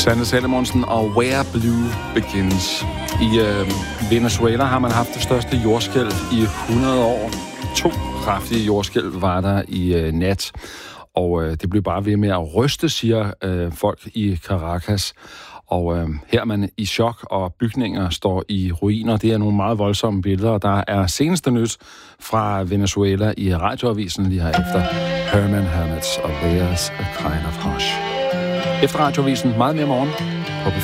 Sanne Salomonsen og Where Blue Begins. I Venezuela har man haft det største jordskælv i 100 år. 2 kraftige jordskælv var der i nat, og det blev bare ved med at ryste, siger folk i Caracas. Og her er man i chok, og bygninger står i ruiner. Det er nogle meget voldsomme billeder. Der er seneste nyt fra Venezuela i radioavisen lige herefter. Herman Hermits og There's a Kind of Hush. Efter radioavisen meget mere morgen.